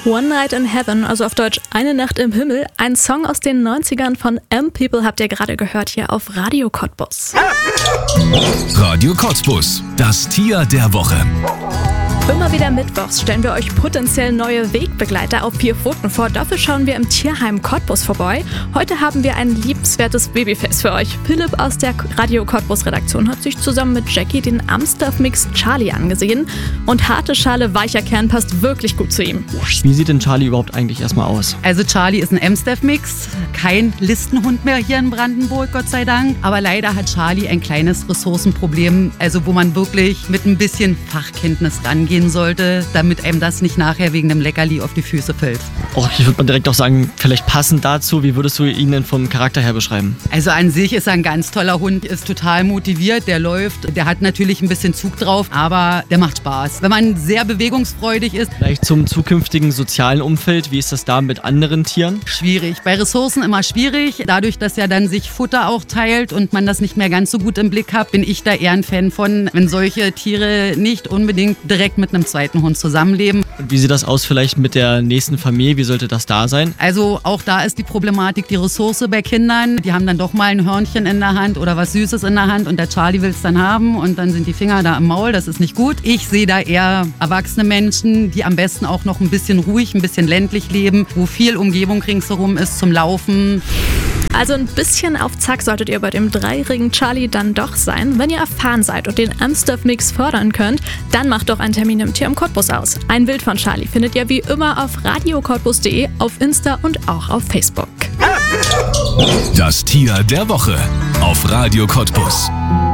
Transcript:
One Night in Heaven, also auf Deutsch Eine Nacht im Himmel, ein Song aus den 90ern von M-People habt ihr gerade gehört hier auf Radio Cottbus. Radio Cottbus, das Tier der Woche. Immer wieder mittwochs stellen wir euch potenziell neue Wegbegleiter auf 4 Pfoten vor. Dafür schauen wir im Tierheim Cottbus vorbei. Heute haben wir ein liebenswertes Babyface für euch. Philipp aus der Radio Cottbus Redaktion hat sich zusammen mit Jackie den Amstaff-Mix Charlie angesehen. Und harte Schale, weicher Kern passt wirklich gut zu ihm. Wie sieht denn Charlie überhaupt eigentlich erstmal aus? Also Charlie ist ein Amstaff-Mix, kein Listenhund mehr hier in Brandenburg, Gott sei Dank. Aber leider hat Charlie ein kleines Ressourcenproblem, also wo man wirklich mit ein bisschen Fachkenntnis rangehen sollte, damit einem das nicht nachher wegen dem Leckerli auf die Füße fällt. Ich würde mal direkt auch sagen, vielleicht passend dazu, wie würdest du ihn denn vom Charakter her beschreiben? Also an sich ist er ein ganz toller Hund, ist total motiviert, der läuft, der hat natürlich ein bisschen Zug drauf, aber der macht Spaß. Wenn man sehr bewegungsfreudig ist. Vielleicht zum zukünftigen sozialen Umfeld, wie ist das da mit anderen Tieren? Schwierig, bei Ressourcen immer schwierig. Dadurch, dass er dann sich Futter auch teilt und man das nicht mehr ganz so gut im Blick hat, bin ich da eher ein Fan von, wenn solche Tiere nicht unbedingt direkt mit einem zweiten Hund zusammenleben. Und wie sieht das aus vielleicht mit der nächsten Familie? Wie sollte das da sein? Also auch da ist die Problematik die Ressource bei Kindern. Die haben dann doch mal ein Hörnchen in der Hand oder was Süßes in der Hand und der Charlie will es dann haben und dann sind die Finger da im Maul. Das ist nicht gut. Ich sehe da eher erwachsene Menschen, die am besten auch noch ein bisschen ruhig, ein bisschen ländlich leben, wo viel Umgebung ringsherum ist zum Laufen. Also ein bisschen auf Zack solltet ihr bei dem dreijährigen Charlie dann doch sein. Wenn ihr erfahren seid und den Amstaff-Mix fördern könnt, dann macht doch einen Termin im Tierheim Cottbus aus. Ein Bild von Charlie findet ihr wie immer auf radiocottbus.de, auf Insta und auch auf Facebook. Das Tier der Woche auf Radio Cottbus.